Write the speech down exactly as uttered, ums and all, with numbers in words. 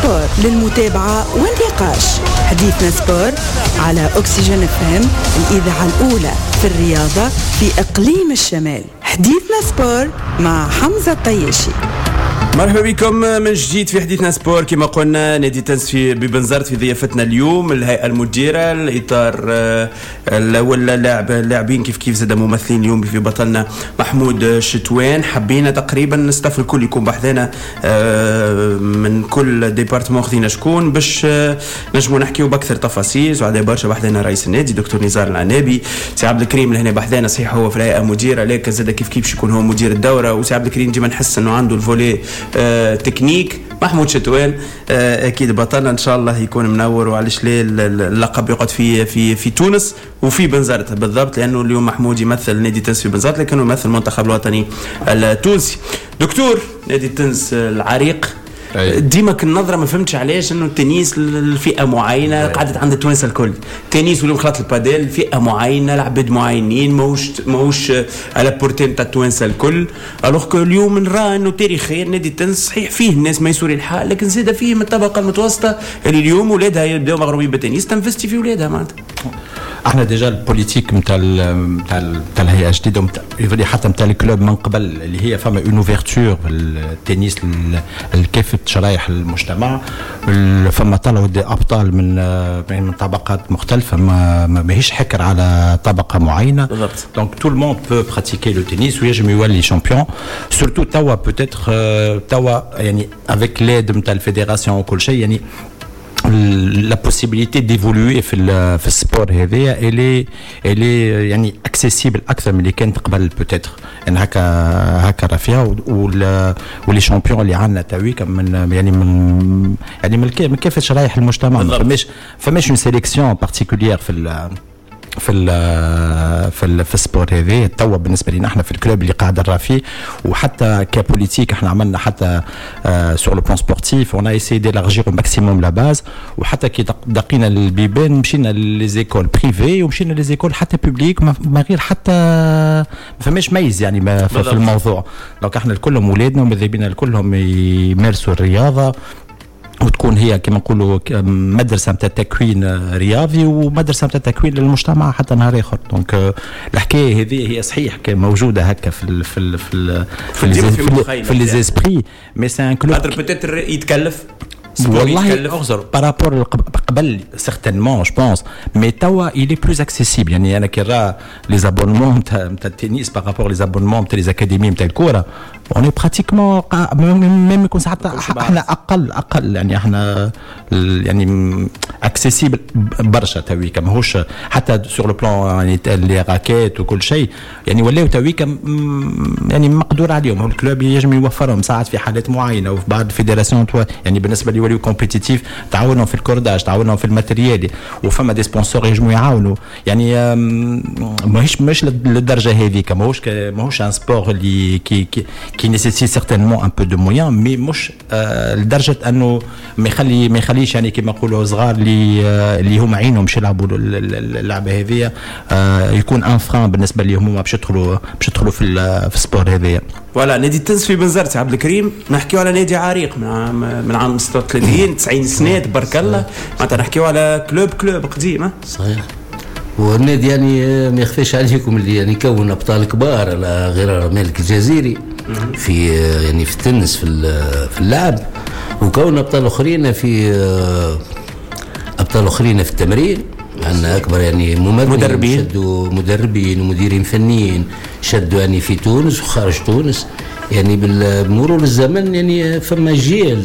سبور للمتابعة والنقاش. حديثنا سبور على أكسجين اف ام، الإذاعة الأولى في الرياضة في إقليم الشمال. حديثنا سبور مع حمزة الطياشي. مرحبا بكم من جديد في حديثنا سبور. كما قلنا نادي تنس في ببنزرت في ضيافتنا اليوم، الهيئة المديرة، الإطار ولا لاعب لاعبين كيف كيف زاد ممثلين اليوم في بطلنا محمود شتوان. حبينا تقريبا نستف الكل يكون بحذنا من كل ديبارتمون خذينا شكون باش نجموا نحكيو باكثر تفاصيل. سعداء برشا بحذنا رئيس النادي دكتور نزار العنابي، سي عبد الكريم لهنا بحذنا، صحيح هو في الهيئة المديرة لكن زاد كيف كيف يكون هو مدير الدورة، وسي عبد الكريم ديما نحس انه عنده الفولي آه، تكنيك. محمود شتوان آه، اكيد بطلنا ان شاء الله يكون منور، وعلاش ليه اللقب يقعد في في في تونس وفي بنزرت بالضبط، لانه اليوم محمود يمثل نادي تنس في بنزرت لكنه يمثل المنتخب الوطني التونسي. دكتور، نادي تنس العريق ديما كالنظره ما فهمتش علاش انه التنس الفئه معينه قعدت عند تونس الكل. التنس واليوم خلاط الباديل فئه معينه، لعباد معينين، ماهوش ماهوش على بورتين تاع تونس الكل. الوغ كو اليوم نرى انه تاريخيا نادي التنس صحيح فيه الناس ما يسوري الحال، لكن زاد فيه من الطبقه المتوسطه اللي اليوم ولادها يبداو مغرومين بالتنس تنفستي في ولادها. معناتها احنا ديجا البوليتيك نتاع نتاع نتاع الهيئه الجديده يفضل حتى نتاع الكلوب من قبل اللي هي فما اون اوفرتور التنس لكافه شرايح المجتمع. فما طلعوا ابطال من من طبقات مختلفه، ما ماهيش حكر على طبقه معينه. دونك تو الموند بو براتيكي لو تنس ويجم يولي شامبيون. سورتو توا بوتيتر توا يعني افيك ليد نتاع الفيدراسيون وكل شيء، يعني la possibilité d'évoluer في في السبور هذه اللي اللي يعني accessible اكثر من اللي كانت قبل بوتيتر. ان هكا هكا رافيا واللي شامبيون اللي عندنا تويك من يعني من يعني من كافه شرايح المجتمع. ما فماش فماش اون سيليكسيون بارتيكولير في ال في ال في ال في السبور هذه توا بالنسبه لنا احنا في الكلوب اللي قاعد نرى فيه. وحتى كبوليتيك احنا عملنا حتى سور لو بلان سبورتيف اون ايسي ديلارجير او ماكسيموم لا باز. وحتى كي دقينا البيبان مشينا ليزيكول بريفي ومشينا ليزيكول حتى بوبليك، ما غير حتى ما فماش ميز يعني ما في الموضوع. دونك احنا الكلهم ولادنا وماذا بينا الكلهم يمارسوا الرياضه، وتكون هي كما نقولوا مدرسه نتاع تكوين رياضي ومدرسه نتاع تكوين للمجتمع حتى نهار اخر. دونك الحكايه هذه هي صحيح كان موجوده هكا في ال في ال في ال في, في لي زيسبري، مي سي ان كلوب قادر بوتيتر يتكلف والله اغزر بارابور قبل سيغتانمون جو بونس، مي توا il est plus accessible. يعني انا كي نرى لي زابونمون نتاع التنس بارابور لي زابونمون نتاع لي زاكاديمي نتاع الكوره، اون اي براتيكمون ميم يكون ساعات احنا اقل اقل يعني احنا يعني اكسيسيبل برشا تويكا. ماهوش حتى سور لو بلان يعني لي راكيت وكل شيء يعني ولاو تويكا يعني مقدور عليهم. الكلوب يجم يوفرهم ساعات في حالات معينه وفي بعض الفيدراسيون يعني بالنسبه لي كومبيتيتيف تعاونوا في الكورداج، تعاونوا في الماتريال، وفما دي سبونسور يجموا يعاونوا. يعني ماهيش مش للدرجه هذيك، ماهوش ماهوش ان سبور اللي كي كي, كي نيسيسيت سيغتانمون ان بو دو مويان، مي مش آه لدرجه انه ما يخلي ما يخليش يعني كما نقولوا صغار اللي آه اللي هما عينهم باش يلعبوا اللعبه هذه آه يكون ان فران بالنسبه لهم هما باش يدخلوا باش يدخلوا في في السبور هذه. ولا نادي التنس في بنزرت عبد الكريم نحكيو على نادي عريق من عام من عام ستة وثلاثين تسعين سنه تبارك الله. معناتها نحكيو على كلوب كلوب قديم. صحيح، والنادي يعني ما يخفيش عليكم اللي يعني كون ابطال كبار على غير مالك الجزيري في يعني في التنس في في اللعب، وكون ابطال اخرين في ابطال اخرين في التمرين. عندنا اكبر يعني مدربين شدوا مدربين ومديرين فنيين شدوا يعني في تونس وخارج تونس. يعني بمرور الزمن يعني فما جيل